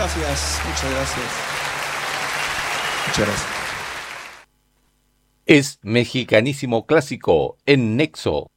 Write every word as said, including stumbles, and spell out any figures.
Gracias, muchas gracias. Muchas gracias. Es Mexicanísimo Clásico en Nexo.